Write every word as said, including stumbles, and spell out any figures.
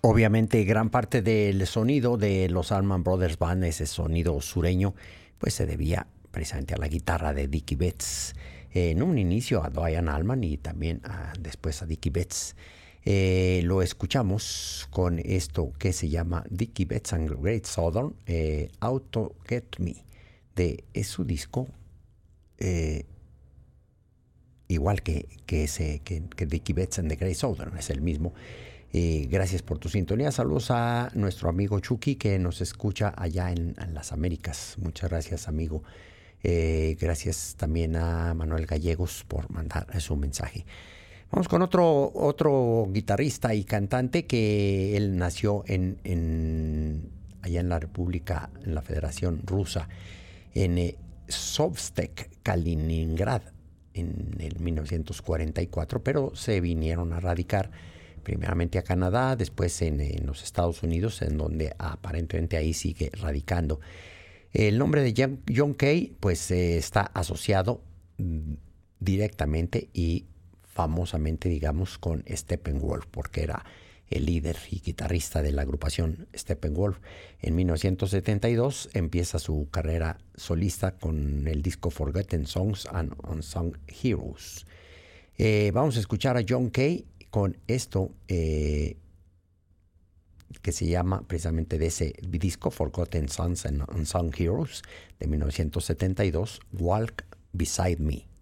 Obviamente, gran parte del sonido de los Allman Brothers Band, ese sonido sureño, pues se debía precisamente a la guitarra de Dickie Betts. Eh, en un inicio a Diane Allman y también a, después a Dickie Betts. Eh, lo escuchamos con esto que se llama Dickie Betts and Great Southern, eh, Auto Get Me, de es su disco, eh, igual que, que, ese, que, que Dickie Betts and the Great Southern, es el mismo. Eh, gracias por tu sintonía. Saludos a nuestro amigo Chucky que nos escucha allá en, en las Américas. Muchas gracias, amigo. Eh, gracias también a Manuel Gallegos por mandar su mensaje. Vamos con otro, otro guitarrista y cantante que él nació en, en allá en la República, en la Federación Rusa, en eh, Sovstek, Kaliningrad, en el mil novecientos cuarenta y cuatro, pero se vinieron a radicar primeramente a Canadá, después en, en los Estados Unidos, en donde aparentemente ahí sigue radicando. El nombre de John, John Kay pues eh, está asociado mm, directamente y famosamente, digamos, con Steppenwolf, porque era el líder y guitarrista de la agrupación Steppenwolf. En mil novecientos setenta y dos empieza su carrera solista con el disco Forgotten Songs and Unsung Heroes. Eh, vamos a escuchar a John Kay con esto eh, que se llama precisamente de ese disco Forgotten Songs and Unsung Heroes de mil novecientos setenta y dos, Walk Beside Me.